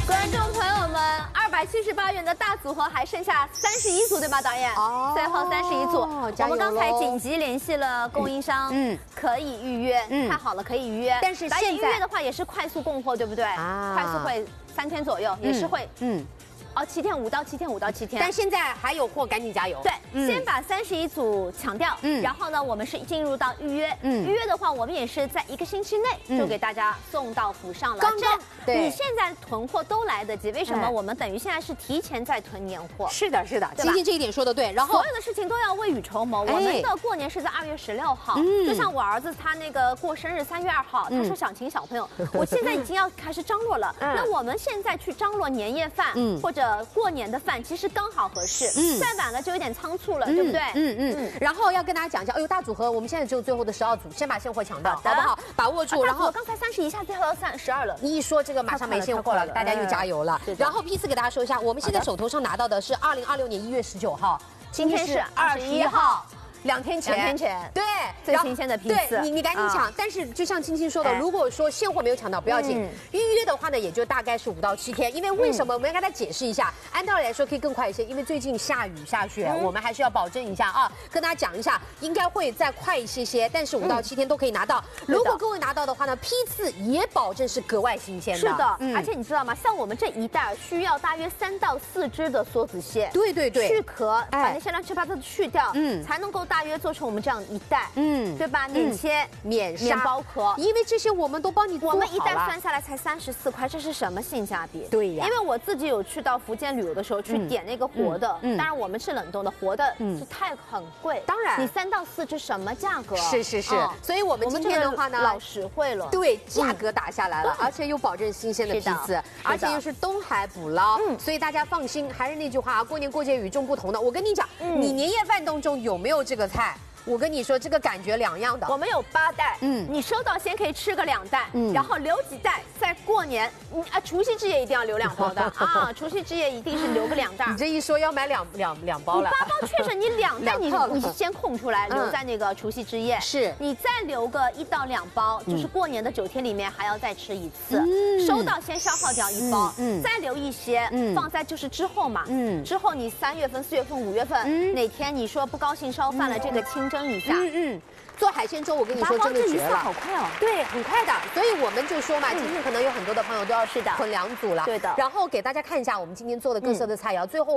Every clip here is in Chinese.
观众朋友们，278元的大组合还剩下31组，对吧，导演？哦，最后31组，我们刚才紧急联系了供应商，可以预约，太好了，可以预约。但是现在预约的话也是快速供货，对不对？啊，快速会3天左右，也是会，哦，7天5到7天5到7天， 但现在还有货，赶紧加油！ 对，先把31组抢掉，然后呢，我们是进入到预约，预约的话，我们也是在1个星期内就给大家送到府上了。 刚刚， 你现在囤货都来得及，为什么？我们等于现在是提前在囤年货。 是的，是的，晶晶这一点说的对。然后所有的事情都要未雨绸缪。我们的过年是在2月16号，就像我儿子他那个过生日3月2号，他说想请小朋友，我现在已经要开始张罗了。那我们现在去张罗年夜饭，或者过年的饭其实刚好合适，再晚了就有点仓促了，对不对？ 然后要跟大家讲一下，哎呦，大组合，我们现在只有最后的12组，先把现货抢到，好不好？把握住。然后刚才30一下，最后要12了。 你一说这个马上没现货了，大家又加油了。然后批次给大家说一下，我们现在手头上拿到的是2026年1月19号， 今天是21号。 2天前，对， 最新鲜的批次， 对你赶紧抢。但是就像晶晶说的，如果说现货没有抢到不要紧，预约的话呢，也就大概是5到7天。因为为什么？我们要跟大家解释一下，按道理来说可以更快一些，因为最近下雨下雪，我们还是要保证一下啊，跟大家讲一下，应该会再快一些，但是5到7天都可以拿到。如果各位拿到的话呢，批次也保证是格外新鲜的。 是的，而且你知道吗？像我们这一袋需要大约3到4只的梭子蟹， 对， 去壳，把那些乱七八糟的去掉，才能够大约做成我们这样一袋，对吧？免切、免剥壳， 因为这些我们都帮你做好了。 我们一袋算下来才34块，这是什么性价比？ 对呀， 因为我自己有去到福建旅游的时候去点那个活的，当然我们是冷冻的，活的是很贵。 当然， 你3到4只什么价格？ 是，所以我们今天的话呢， 老实惠了， 对，价格打下来了，而且又保证新鲜的批次，而且又是东海捕捞，所以大家放心。还是那句话啊，过年过节与众不同的。我跟你讲，你年夜饭当中有没有这个菜？我跟你说，这个感觉2样的。 我们有8袋，你收到先可以吃个2袋，然后留几袋，在过年，除夕之夜一定要留2包的啊！除夕之夜一定是留个2袋。 你这一说要买两包了， 你8包确实，你2袋你先空出来，留在那个除夕之夜。 是， 你再留个1到2包，就是过年的9天里面还要再吃1次。收到先消耗掉1包，再留一些，放在就是之后嘛。之后你3月份、4月份、5月份哪天你说不高兴烧饭了，这个清蒸一下， 做海鲜粥，我跟你说真的绝了， 好快哦， 对，很快的。所以我们就说嘛，今天可能有很多的朋友都要囤2组了， 对的。 然后给大家看一下我们今天做的各色的菜肴，最后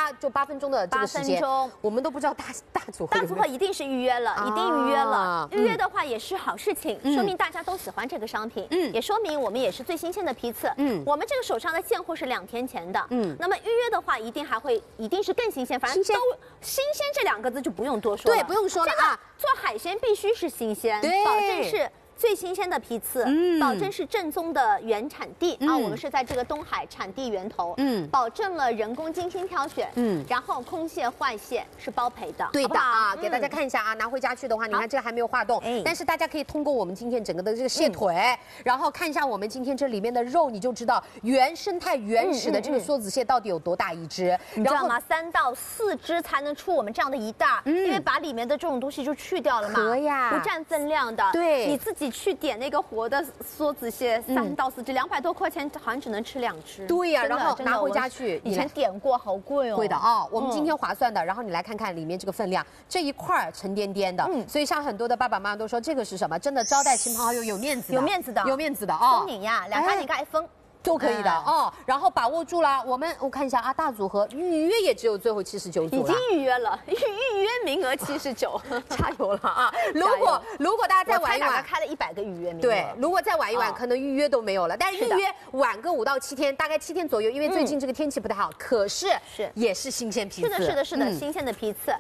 8分钟的这个时间，我们都不知道大组合。 大组合一定是预约了，一定预约了。预约的话也是好事情，说明大家都喜欢这个商品，也说明我们也是最新鲜的批次。我们这个手上的现货是2天前的，那么预约的话一定是更新鲜，反正都新鲜这2个字就不用多说了， 对，不用说了啊。 做海鲜必须是新鲜，保证是最新鲜的批次，保证是正宗的原产地啊！我们是在这个东海产地源头，保证了人工精心挑选，然后空蟹坏蟹是包赔的， 对的啊！给大家看一下啊，拿回家去的话，你看这个还没有化冻，但是大家可以通过我们今天整个的这个蟹腿，然后看一下我们今天这里面的肉，你就知道原生态原始的这个梭子蟹到底有多大一只， 你知道吗？3到4只才能出我们这样的一袋，因为把里面的这种东西就去掉了嘛， 壳呀， 不占分量的， 对， 你自己去点那个活的梭子蟹，3到4只，200多块钱，好像只能吃2只。 对呀，然后拿回家去， 以前点过，好贵哦。 贵的啊，我们今天划算的。然后你来看看里面这个分量，这一块沉甸甸的，所以像很多的爸爸妈妈都说这个是什么？真的招待亲朋好友有面子的， 有面子的， 有面子的啊！ 封你呀，2家你盖封。 都可以的哦，然后把握住了。我看一下啊，大组合预约也只有最后79组了， 已经预约了，预约名额79， 加油了啊！如果大家再晚一晚， 开了100个预约名额， 对，如果再晚一晚，可能预约都没有了。但是预约晚个5到7天，大概7天左右，因为最近这个天气不太好，可是也是新鲜批次， 是的，新鲜的批次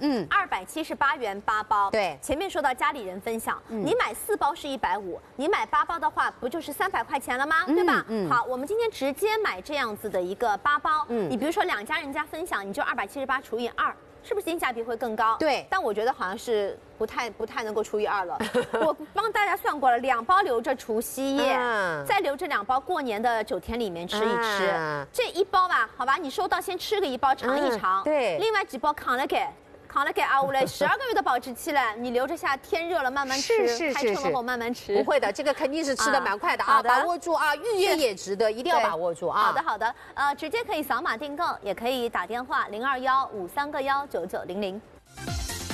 ，278元8包， 对， 前面说到家里人分享，你买4包是150，你买8包的话，不就是300块钱了吗？对吧？好，我们今天直接买这样子的一个8包，你比如说2家人家分享，你就278除以2，是不是性价比会更高？ 对， 但我觉得好像是不太能够除以2了。我帮大家算过了，2包留着除夕夜，再留着2包过年的9天里面吃一吃。这1包吧，好吧，你收到先吃个1包尝一尝， 对， 另外几包扛了给。 扛了给阿乌嘞12个月的保质期嘞，你留着下，天热了慢慢吃，开车后慢慢吃。 不会的，这个肯定是吃的蛮快的啊，把握住啊，预约也值得，一定要把握住啊。 好的，直接可以扫码订购，也可以打电话0215319900。